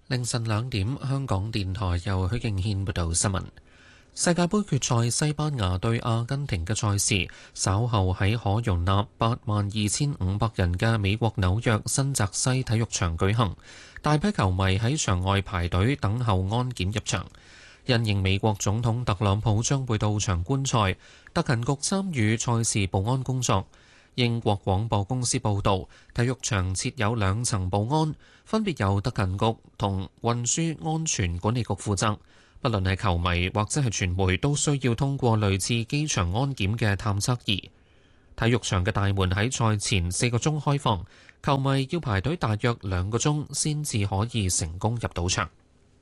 凌晨2點，香港電台由許敬軒報道新聞。世界盃決賽西班牙對阿根廷嘅賽事，稍後喺可容納82500人嘅美國紐約新澤西體育場舉行。大批球迷喺場外排隊等候安檢入場。因應美國總統特朗普將會到場觀賽，特勤局參與賽事保安工作。英國廣播公司報導，體育場設有2層保安，分別由特勤局同運輸安全管理局負責。不論係球迷或者係傳媒，都需要通過類似機場安檢嘅探測儀。體育場嘅大門喺賽前4個鐘開放，球迷要排隊大約2個鐘先至可以成功入到場。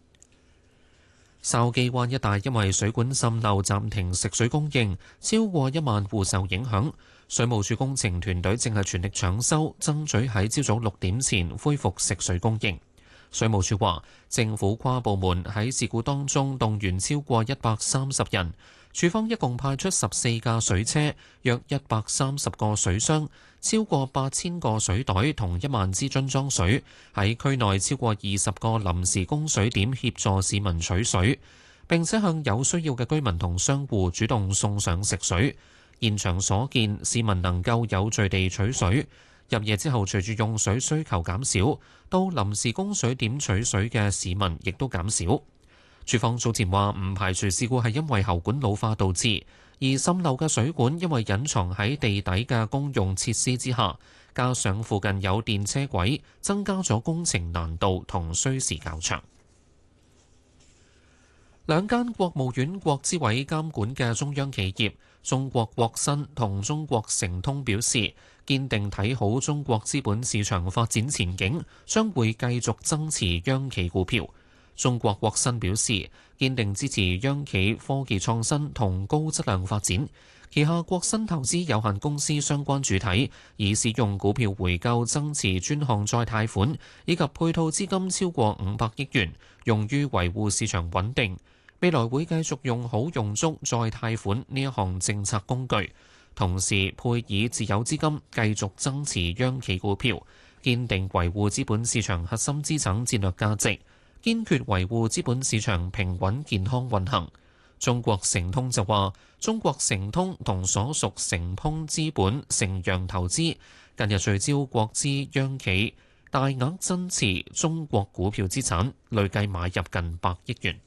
筲箕灣一帶因為水管滲漏暫停食水供應，超過1萬戶受影響。水務署工程團隊正係全力搶修，爭取喺朝早6點前恢復食水供應。水務署話，政府跨部門喺事故當中動員超過130人，署方一共派出14架水車、約130個水箱、超過8000個水袋同1萬支樽裝水，喺區內超過20個臨時供水點協助市民取水，並且向有需要嘅居民同商戶主動送上食水。現場所見，市民能夠有序地取水。入夜之後，隨住用水需求減少，到臨時供水點取水嘅市民亦都減少。署方早前話唔排除事故係因為喉管老化導致，而滲漏嘅水管因為隱藏喺地底嘅公用設施之下，加上附近有電車軌，增加咗工程難度同需時較長。2間國務院國資委監管嘅中央企業中國國新同中國誠通表示，堅定睇好中國資本市場發展前景，將會繼續增持央企股票。中國國新表示，堅定支持央企科技創新同高質量發展。旗下國新投資有限公司相關主體已使用股票回購增持專項再貸款，以及配套資金超過500億元，用於維護市場穩定。未來會繼續用好用足再貸款呢一項政策工具，同時配以自有資金繼續增持央企股票，堅定維護資本市場核心資產戰略價值，堅決維護資本市場平穩健康運行。中國誠通就話，中國誠通同所屬誠通資本、成陽投資近日聚焦國資央企，大額增持中國股票資產，累計買入近100億元。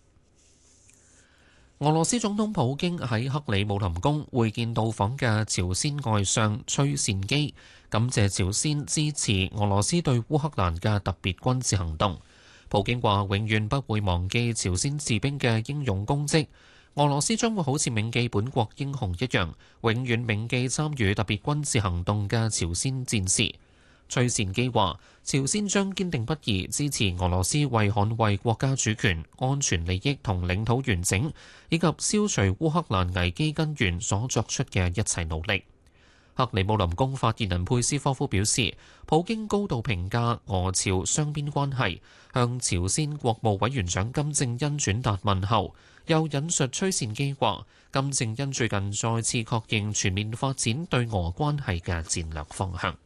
俄羅斯總統普京喺克里姆林宮會見到訪嘅朝鮮外相崔善基，感謝朝鮮支持俄羅斯對烏克蘭嘅特別軍事行動。普京話永遠不會忘記朝鮮士兵嘅英勇功績，俄羅斯將會好似銘記本國英雄一樣，永遠銘記參與特別軍事行動嘅朝鮮戰士。崔善基話，朝鮮將堅定不移支持俄羅斯為捍衛國家主權、安全利益同領土完整，以及消除烏克蘭危機根源所作出嘅一切努力。克里姆林宮發言人佩斯科夫表示，普京高度評價俄朝雙邊關係，向朝鮮國務委員長金正恩轉達問候，又引述崔善基話，金正恩最近再次確認全面發展對俄關係嘅戰略方向。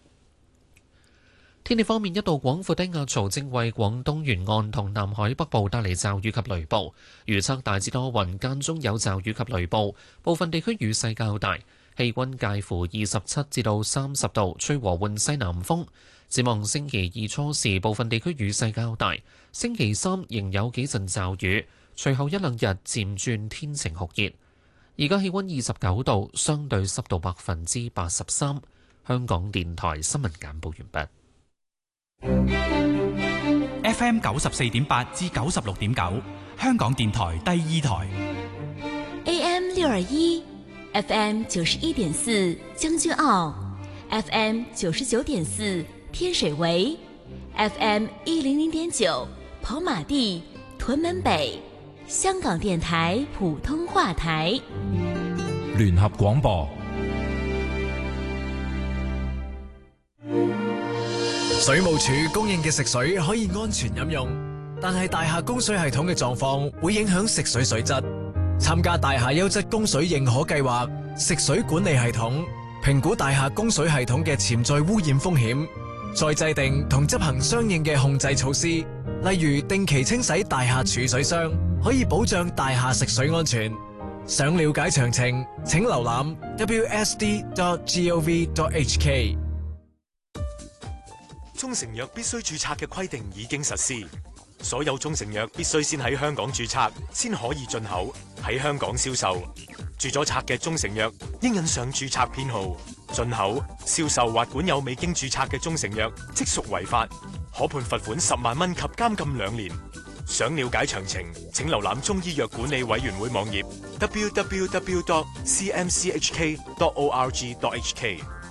天氣方面，一道廣闊低壓槽正為廣東沿岸同南海北部帶嚟驟雨及雷暴，預測大致多雲，間中有驟雨及雷暴，部分地區雨勢較大，氣溫介乎27至到30度，吹和緩西南風。展望星期二初時，部分地區雨勢較大，星期三仍有幾陣驟雨，隨後一兩日漸轉天晴酷熱。而家氣溫29度，相對濕度83%。香港電台新聞簡報完畢。 FM 94.8至96.9，香港電台第二台。 AM 621， FM 91.4，將軍澳 ，FM 99.4，天水圍 ，FM 100.9，跑馬地、屯門北，香港電台普通話台。 聯合廣播。 水務署供應嘅食水可以安全飲用，但係大廈供水系統嘅狀況會影響食水水質。參加大廈優質供水認可計劃，食水管理系統評估大廈供水系統嘅潛在污染風險，再制定同執行相應嘅控制措施， 例如定期清洗大廈儲水箱，可以保障大廈食水安全。想了解詳情，請瀏覽 wsd.gov.hk。 中成藥必須註冊嘅規定已經實施，所有中成藥必須先喺香港註冊，先可以進口，喺香港銷售。註咗冊嘅中成藥應印上註冊編號。進口、銷售或管有未經註冊嘅中成藥，即屬違法，可判罰款10萬蚊及監禁2年。想了解詳情，請瀏覽中醫藥管理委員會網頁 www.cmchk.org.hk。